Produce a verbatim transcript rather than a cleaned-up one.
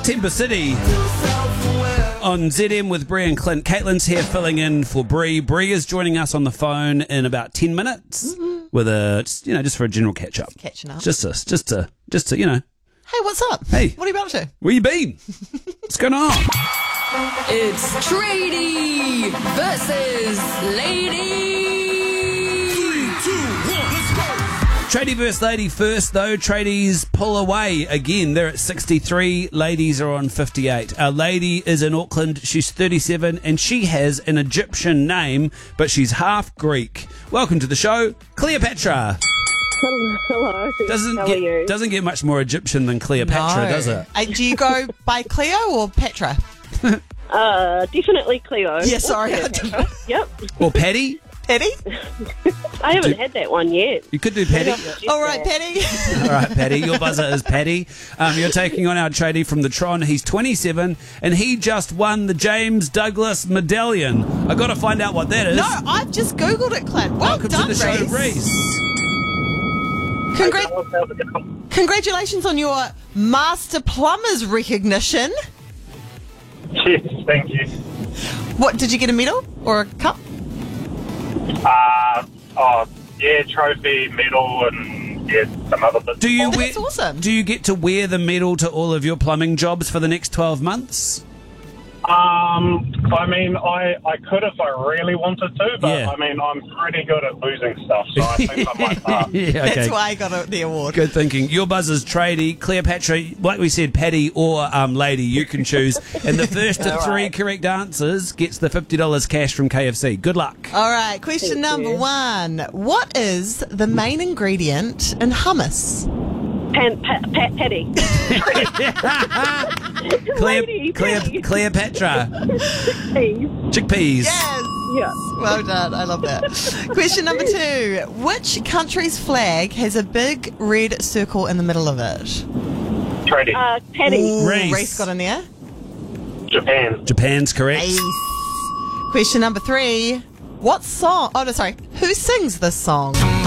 Timber City on Z M with Bree and Clint. Caitlin's here filling in for Bree. Bree is joining us on the phone in about ten minutes mm-hmm. with a, just, you know, just for a general catch up. Catching up. Just to, just to, just to, you know. Hey, what's up? Hey. What are you about to? Where you been? What's going on? It's Tradie versus Lady. Tradie versus Lady first, though. Tradies pull away again. They're at sixty-three. Ladies are on fifty-eight. Our lady is in Auckland. She's thirty-seven, and she has an Egyptian name, but she's half Greek. Welcome to the show, Cleopatra. Hello. Doesn't How get are you? doesn't get much more Egyptian than Cleopatra, No. does it? Uh, do you go by Cleo or Petra? Uh, definitely Cleo. Yeah, sorry. Yep. Or Paddy? Petty? I haven't Do- had that one yet. You could do Paddy. All right, Petty. All right, Paddy. Your buzzer is Paddy. Um, you're taking on our tradie from the Tron. He's twenty-seven, and he just won the James Douglas Medallion. I got to find out what that is. No, I've just Googled it, Clint. Well Welcome done, to the show, Reese. Reese. Congra- Congratulations on your Master Plumbers recognition. Yes, thank you. What, did you get a medal or a cup? Uh, oh, yeah, trophy, medal, and yeah, some other bits. Do you Oh, wear, that's awesome. Do you get to wear the medal to all of your plumbing jobs for the next twelve months? Um, I mean, I, I could if I really wanted to, but Yeah. I mean, I'm pretty good at losing stuff, so I think I might pass. Yeah, okay. That's why I got a, the award. Good thinking. Your buzzer's tradie, Cleopatra, like we said, Paddy or um, Lady, you can choose. And the first to All three right. correct answers gets the fifty dollars cash from K F C. Good luck. All right, question Thank number you. one. What is the main ingredient in hummus? Pan, pa, pa, Paddy. Cleo, Lady, Cleo, Paddy. Cleopatra. Please. Chickpeas. Yes! Yeah. Well done, I love that. Question number two. Which country's flag has a big red circle in the middle of it? Trading. Uh, Paddy. Ooh, Reese. Reese got in there. Japan. Japan's correct. Ace. Question number three. What song? Oh, no, sorry. Who sings this song?